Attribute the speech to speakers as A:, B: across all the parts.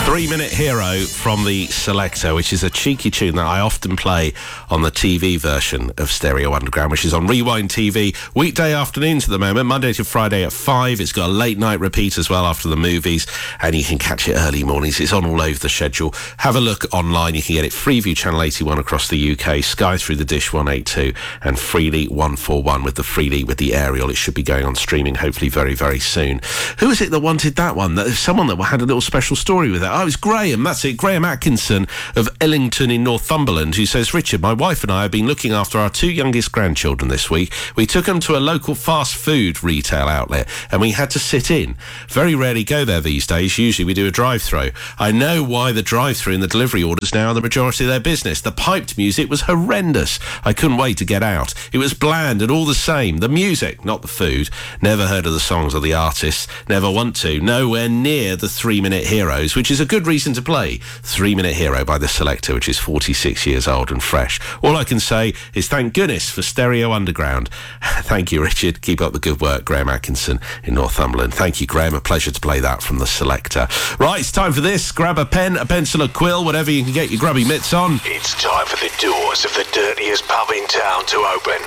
A: 3-Minute Hero from the Selector, which is a cheeky tune that I often play on the TV version of Stereo Underground, which is on Rewind TV weekday afternoons at the moment, Monday to Friday at 5. It's got a late night repeat as well after the movies, and you can catch it early mornings. It's on all over the schedule. Have a look online. You can get it Freeview Channel 81 across the UK, Sky through the Dish 182, and Freely 141 with the Freely with the aerial. It should be going on streaming hopefully very, very soon. Who is it that wanted that one? There's someone that had a little special story with that. Oh, it's Graham. That's it. Graham Atkinson of Ellington in Northumberland, who says, Richard, my wife and I have been looking after our two youngest grandchildren this week. We took them to a local fast food retail outlet and we had to sit in. Very rarely go there these days. Usually we do a drive-through. I know why the drive-through and the delivery orders now are the majority of their business. The piped music was horrendous. I couldn't wait to get out. It was bland and all the same. The music, not the food. Never heard of the songs or the artists. Never want to. Nowhere near the 3-Minute Heroes, which is a good reason to play 3-Minute Hero by the Selector, which is 46 years old and fresh. All I can say is thank goodness for Stereo Underground. Thank you, Richard. Keep up the good work, Graham Atkinson in Northumberland. Thank you, Graham. A pleasure to play that from the Selector. Right, it's time for this. Grab a pen, a pencil, a quill, whatever you can get your grubby mitts on.
B: It's time for the doors of the dirtiest pub in town to open.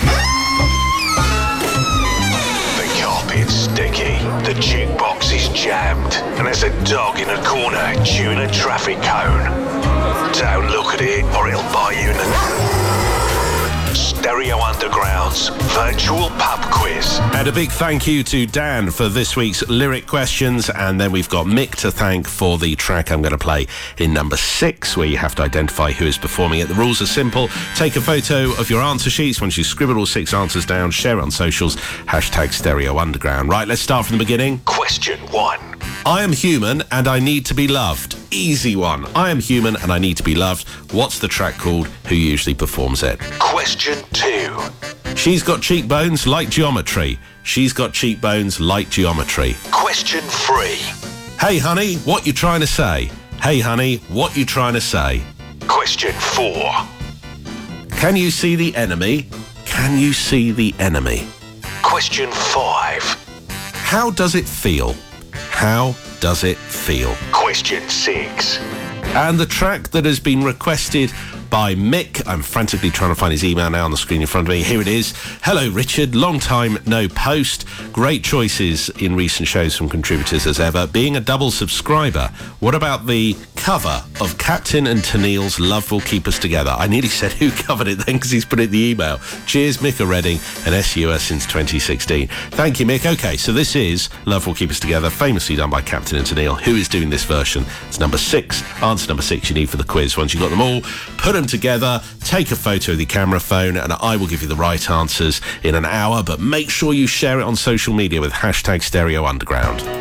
B: The carpet's sticky, the jukebox is jammed, and there's a dog in a corner chewing a traffic cone. Don't look at it or it'll bite you in the... Stereo Underground's virtual pub quiz.
A: And a big thank you to Dan for this week's lyric questions, and then we've got Mick to thank for the track I'm going to play in number 6, where you have to identify who is performing it. The rules are simple. Take a photo of your answer sheets. Once you scribble all 6 answers down, share it on socials, hashtag Stereo Underground. Right, let's start from the beginning.
B: Question 1.
A: I am human and I need to be loved. Easy one. I am human and I need to be loved. What's the track called? Who usually performs it?
B: Question 2.
A: She's got cheekbones like geometry. She's got cheekbones like geometry.
B: Question 3.
A: Hey honey, what you trying to say? Hey honey, what you trying to say?
B: Question 4.
A: Can you see the enemy? Can you see the enemy?
B: Question 5.
A: How does it feel? How does it feel?
B: Question 6.
A: And the track that has been requested by Mick. I'm frantically trying to find his email now on the screen in front of me. Here it is. Hello, Richard. Long time no post. Great choices in recent shows from contributors as ever. Being a double subscriber, what about the cover of Captain and Tennille's Love Will Keep Us Together? I nearly said who covered it then because he's put it in the email. Cheers, Mick Redding and SUS since 2016. Thank you, Mick. Okay, so this is Love Will Keep Us Together, famously done by Captain and Tennille. Who is doing this version? It's number 6. Answer number 6 you need for the quiz. Once you've got them all, put them together, take a photo with your camera phone, and I will give you the right answers in an hour, but make sure you share it on social media with hashtag Stereo Underground.